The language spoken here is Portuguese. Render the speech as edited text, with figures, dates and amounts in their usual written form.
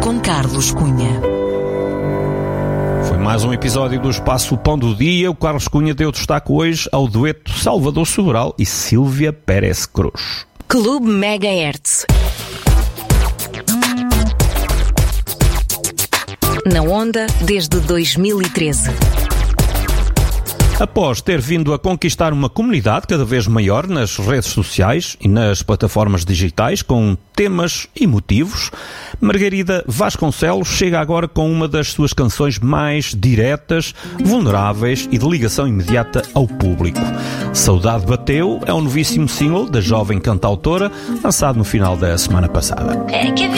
com Carlos Cunha. Foi mais um episódio do Espaço Pão do Dia. O Carlos Cunha deu destaque hoje ao dueto Salvador Sobral e Sílvia Pérez Cruz. Clube Megahertz. Na onda desde 2013. Após ter vindo a conquistar uma comunidade cada vez maior nas redes sociais e nas plataformas digitais com temas emotivos, Margarida Vasconcelos chega agora com uma das suas canções mais diretas, vulneráveis e de ligação imediata ao público. Saudade Bateu é um novíssimo single da jovem cantautora, lançado no final da semana passada. É que